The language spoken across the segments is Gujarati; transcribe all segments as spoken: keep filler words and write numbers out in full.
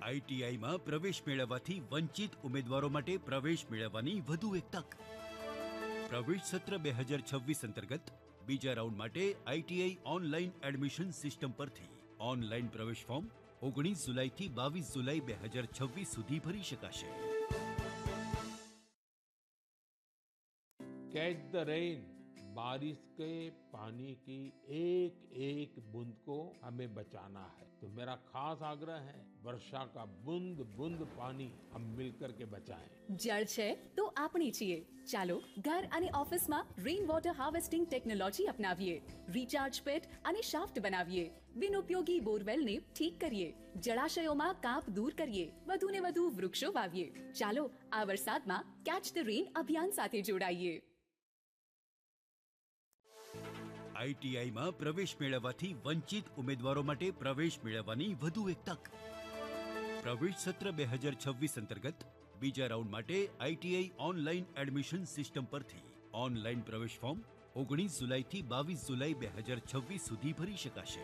આઈટીઆઈમાં પ્રવેશ મેળવવાથી વંચિત ઉમેદવારો માટે પ્રવેશ મેળવવાની વધુ એક તક. પ્રવેશ સત્ર બે હજાર છવ્વીસ અંતર્ગત બીજા રાઉન્ડ માટે આઈટીઆઈ ઓનલાઈન એડમિશન સિસ્ટમ પરથી ઓનલાઈન પ્રવેશ ફોર્મ ઓગણીસ જુલાઈથી બાવીસ જુલાઈ બે હજાર છવ્વીસ સુધી ભરી શકાશે. कैच द रेन, बारिश के पानी की एक एक बूंद को हमें बचाना है. तो मेरा खास आग्रह है, वर्षा का बूंद बूंद पानी हम मिलकर के बचाएं. જળ છે તો આપણે છીએ. ચાલો ઘર અને ઓફિસમાં rain water harvesting technology અપનાવીએ. Recharge પેટ અને શાફ્ટ બનાવીએ. બિનઉપયોગી બોરવેલને ઠીક કરીએ. જળાશયોમાં કાપ દૂર કરીએ. વધુને વધુ વૃક્ષો વાવીએ. ચાલો આ વરસાદમાં કેચ ધ રેન અભિયાન સાથે જોડાઈએ. આઈટીઆઈમાં પ્રવેશ મેળવવાથી વંચિત ઉમેદવારો માટે પ્રવેશ મેળવવાની વધુ એક તક. પ્રવેશ સત્ર બે હજાર છવ્વીસ અંતર્ગત બીજા રાઉન્ડ માટે આઈટીઆઈ ઓનલાઈન એડમિશન સિસ્ટમ પરથી ઓનલાઈન પ્રવેશ ફોર્મ ઓગણીસ જુલાઈથી બાવીસ જુલાઈ બે હજાર છવ્વીસ સુધી ભરી શકાશે.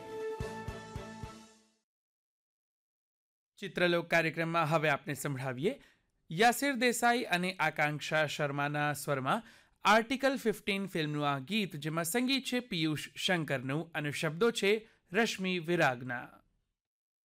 ચિત્રલોક કાર્યક્રમમાં હવે આપણે સંભળાવીએ યાસિર દેસાઈ અને આકાંક્ષા શર્માના સ્વરમાં આર્ટિકલ ફિફ્ટીન ફિલ્મનું આ ગીત, જેમાં સંગીત છે પિયુષ શંકરનું અને શબ્દો છે રશ્મિ વિરાગના.